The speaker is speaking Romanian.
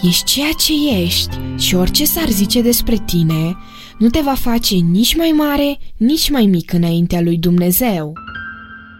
Ești ceea ce ești și orice s-ar zice despre tine nu te va face nici mai mare, nici mai mic înaintea lui Dumnezeu.